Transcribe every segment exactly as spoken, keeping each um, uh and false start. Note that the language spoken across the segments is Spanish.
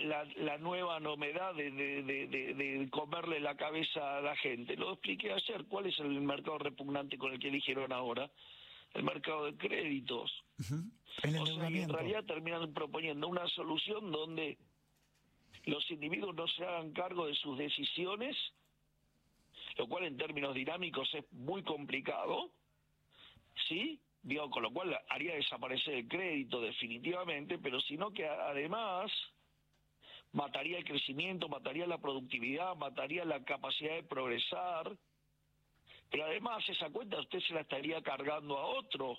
la, la nueva novedad de, de, de, de, de comerle la cabeza a la gente. Lo expliqué ayer. ¿Cuál es el mercado repugnante con el que eligieron ahora? El mercado de créditos. Uh-huh. El o sea, y en endeudamiento. realidad terminan proponiendo una solución donde los individuos no se hagan cargo de sus decisiones, lo cual en términos dinámicos es muy complicado, ¿sí? Digo, con lo cual haría desaparecer el crédito definitivamente, pero sino que además mataría el crecimiento, mataría la productividad, mataría la capacidad de progresar, pero además esa cuenta usted se la estaría cargando a otro,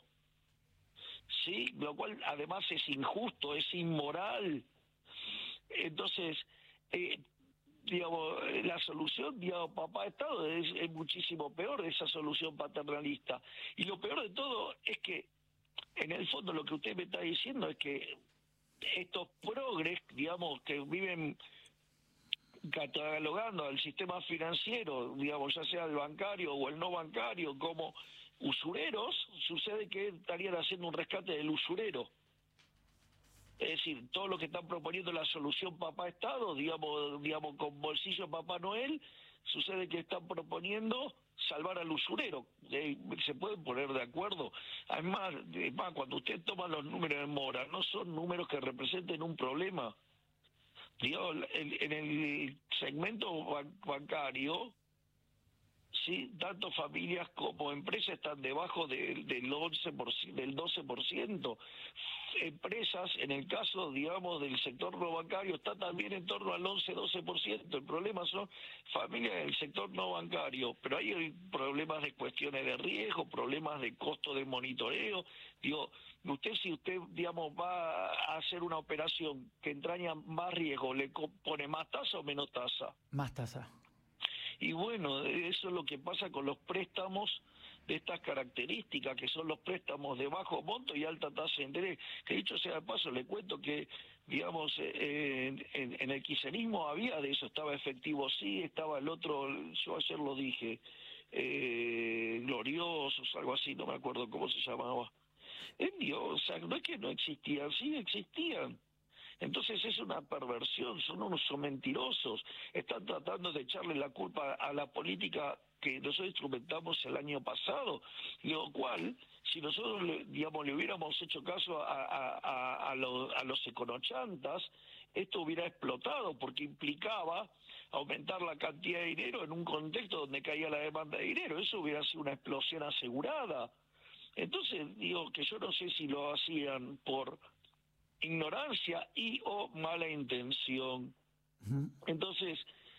¿sí? Lo cual además es injusto, es inmoral. Entonces, eh, digamos, la solución, digamos, papá Estado es, es muchísimo peor de esa solución paternalista. Y lo peor de todo es que, en el fondo, lo que usted me está diciendo es que estos progres, digamos, que viven catalogando al sistema financiero, digamos, ya sea el bancario o el no bancario, como usureros, sucede que estarían haciendo un rescate del usurero. Es decir, todo lo que están proponiendo la solución papá Estado, digamos, digamos con bolsillo Papá Noel, sucede que están proponiendo salvar al usurero. Eh, se pueden poner de acuerdo. Además, además, cuando usted toma los números de mora, no son números que representen un problema. Digamos, en el segmento bancario, sí, tanto familias como empresas están debajo del, del once por ciento, del doce por ciento. Empresas, en el caso, digamos, del sector no bancario, está también en torno al once doce por ciento. El problema son familias del sector no bancario, pero ahí hay problemas de cuestiones de riesgo, problemas de costo de monitoreo. Digo, usted si usted, digamos, va a hacer una operación que entraña más riesgo, ¿le pone más tasa o menos tasa? Más tasa. Y bueno, eso es lo que pasa con los préstamos de estas características, que son los préstamos de bajo monto y alta tasa de interés. Que dicho sea de paso, le cuento que, digamos, eh, en, en el kirchnerismo había de eso, estaba efectivo, sí, estaba el otro, yo ayer lo dije, eh, gloriosos, algo así, no me acuerdo cómo se llamaba. Eh, Dios, o sea, no es que no existían, sí existían. Entonces es una perversión, son unos son mentirosos, están tratando de echarle la culpa a la política que nosotros instrumentamos el año pasado, lo cual, si nosotros, le, digamos, le hubiéramos hecho caso a, a, a, a, los, a los econochantas, esto hubiera explotado, porque implicaba aumentar la cantidad de dinero en un contexto donde caía la demanda de dinero, eso hubiera sido una explosión asegurada. Entonces, digo que yo no sé si lo hacían por ignorancia y o mala intención. Uh-huh. Entonces,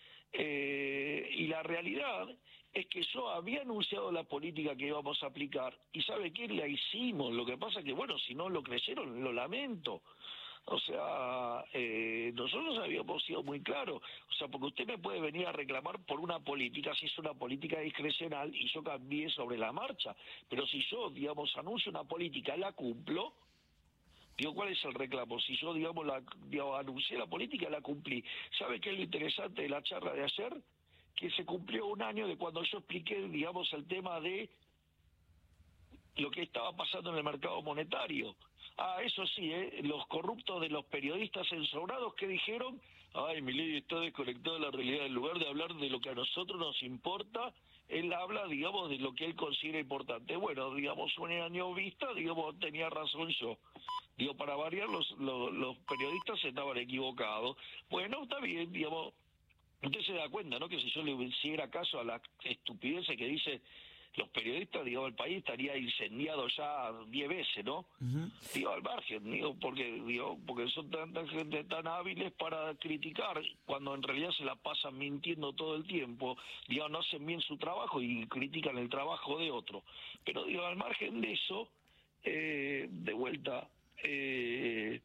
eh, y la realidad es que yo había anunciado la política que íbamos a aplicar, y ¿sabe qué? La hicimos. Lo que pasa que, bueno, si no lo creyeron, lo lamento. O sea, eh, nosotros habíamos sido muy claros. O sea, porque usted me puede venir a reclamar por una política, si es una política discrecional, y yo cambié sobre la marcha. Pero si yo, digamos, anuncio una política, la cumplo. Digo, ¿cuál es el reclamo? Si yo, digamos, la, digamos, anuncié la política, la cumplí. ¿Sabe qué es lo interesante de la charla de ayer? Que se cumplió un año de cuando yo expliqué, digamos, el tema de lo que estaba pasando en el mercado monetario. Ah, eso sí, ¿eh? Los corruptos de los periodistas ensobrados que dijeron, ay, Milei está desconectado de la realidad. En lugar de hablar de lo que a nosotros nos importa, él habla, digamos, de lo que él considera importante. Bueno, digamos, un año vista, digamos, tenía razón yo. Digo, para variar, los, los, los periodistas estaban equivocados. Bueno, está bien, digamos, usted se da cuenta, ¿no? Que si yo le hiciera caso a la estupidez que dice los periodistas, digo, el país estaría incendiado ya diez veces, ¿no? Uh-huh. Digo, al margen, digo, porque digo, porque son tanta gente tan hábiles para criticar, cuando en realidad se la pasan mintiendo todo el tiempo, digo, no hacen bien su trabajo y critican el trabajo de otro. Pero digo, al margen de eso, eh, de vuelta, eh,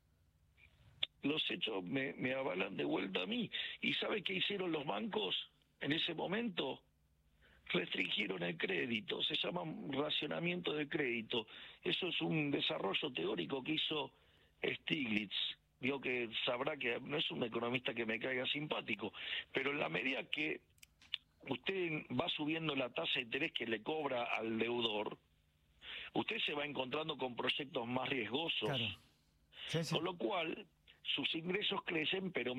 los hechos me, me avalan de vuelta a mí. ¿Y sabe qué hicieron los bancos en ese momento? Restringieron el crédito, se llama racionamiento de crédito. Eso es un desarrollo teórico que hizo Stiglitz. Digo que sabrá que no es un economista que me caiga simpático, pero en la medida que usted va subiendo la tasa de interés que le cobra al deudor, usted se va encontrando con proyectos más riesgosos. Claro. Sí, sí. Con lo cual, sus ingresos crecen, pero